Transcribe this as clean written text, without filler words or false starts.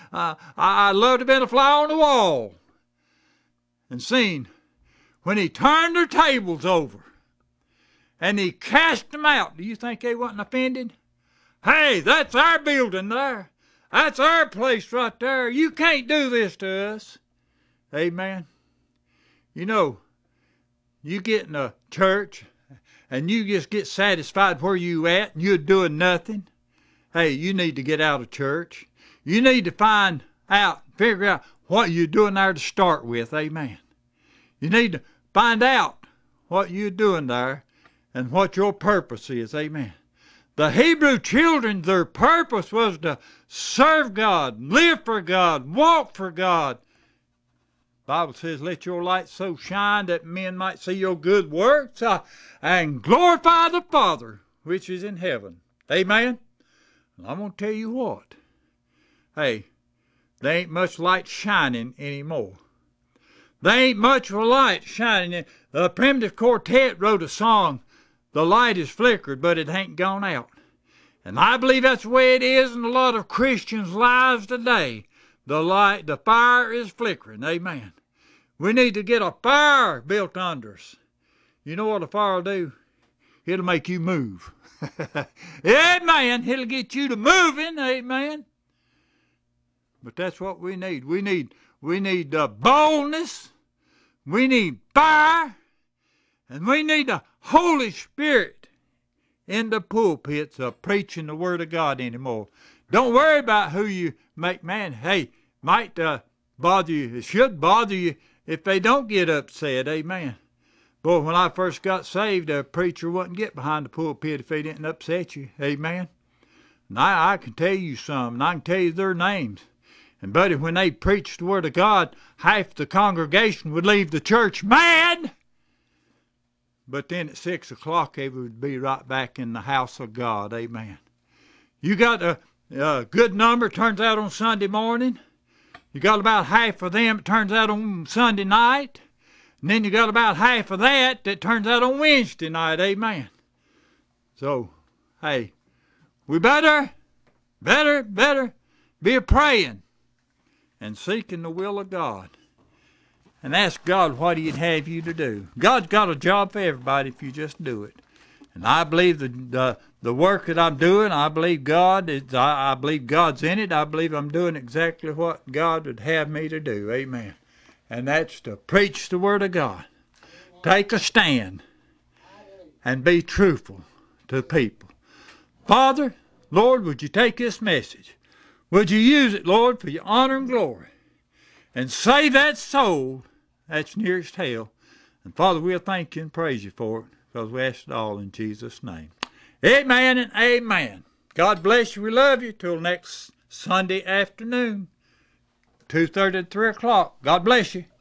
I'd love to have been a fly on the wall and seen when he turned their tables over and he cast them out. Do you think they wasn't offended? Hey, that's our building there. That's our place right there. You can't do this to us. Amen. You know, you get in a church and you just get satisfied where you at and you're doing nothing. Hey, you need to get out of church. You need to figure out what you're doing there to start with. Amen. You need to find out what you're doing there and what your purpose is. Amen. The Hebrew children, their purpose was to serve God, live for God, walk for God. The Bible says, let your light so shine that men might see your good works and glorify the Father which is in heaven. Amen. And I'm going to tell you what. Hey, there ain't much light shining anymore. There ain't much light shining. The Primitive Quartet wrote a song, the light is flickered, but it ain't gone out. And I believe that's the way it is in a lot of Christians' lives today. The fire is flickering. Amen. We need to get a fire built under us. You know what a fire will do? It'll make you move. Amen. It'll get you to moving. Amen. But that's what we need. We need boldness. We need fire. And we need the Holy Spirit in the pulpits of preaching the Word of God anymore. Don't worry about who you make man. Hey, might bother you. It should bother you if they don't get upset. Amen. Boy, when I first got saved, a preacher wouldn't get behind the pulpit if he didn't upset you. Amen. And I can tell you some, and I can tell you their names. And, buddy, when they preached the Word of God, half the congregation would leave the church mad. But then at 6 o'clock, they would be right back in the house of God. Amen. You got a good number, turns out on Sunday morning. You got about half of them, it turns out on Sunday night. And then you got about half of that turns out on Wednesday night. Amen. So, hey, we better be a praying and seeking the will of God. And ask God what He'd have you to do. God's got a job for everybody if you just do it. And I believe the work that I'm doing, I believe I believe God's in it. I believe I'm doing exactly what God would have me to do. Amen. And that's to preach the Word of God. Take a stand and be truthful to people. Father, Lord, would you take this message? Would you use it, Lord, for your honor and glory? And save that soul that's nearest hell. And Father, we'll thank you and praise you for it, because we ask it all in Jesus' name. Amen and amen. God bless you. We love you. Till next Sunday afternoon, 2:30 to 3 o'clock. God bless you.